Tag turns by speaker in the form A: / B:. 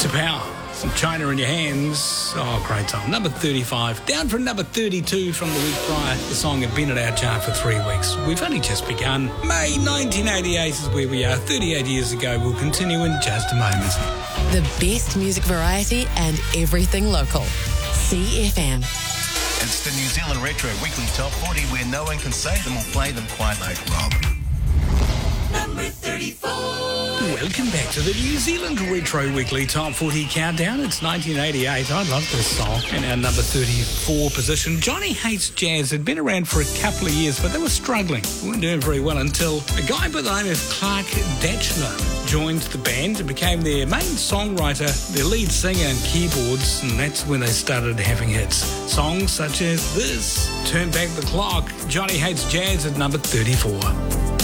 A: Power. Some China in your hands. Oh, great time. Number 35. Down from number 32 from the week prior. The song had been at our chart for 3 weeks. We've only just begun. May 1988 is where we are. 38 years ago. We'll continue in just a moment.
B: The best music variety and everything local. CFM.
C: It's the New Zealand Retro Weekly Top 40 where no one can say them or play them quite like Rob.
A: Number 34. Welcome back to the New Zealand Retro Weekly Top 40 Countdown. It's 1988. I love this song. In our number 34 position, Johnny Hates Jazz had been around for a couple of years, but they were struggling. They weren't doing very well until a guy by the name of Clark Datchler joined the band and became their main songwriter, their lead singer and keyboards, and that's when they started having hits. Songs such as this, Turn Back the Clock, Johnny Hates Jazz at number 34.